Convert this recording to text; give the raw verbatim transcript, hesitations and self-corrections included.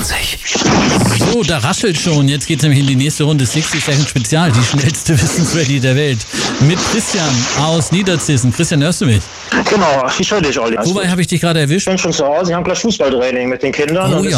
zwanzig. So, da raschelt schon. Jetzt geht's nämlich in die nächste Runde. sechzig Second Spezial, die schnellste Wissensrallye der Welt. Mit Christian aus Niederzissen. Christian, hörst du mich? Genau, ich höre dich, Olli. Wobei habe ich dich gerade erwischt? Ich bin schon zu Hause, ich habe gleich Fußballtraining mit den Kindern. Oh und ja.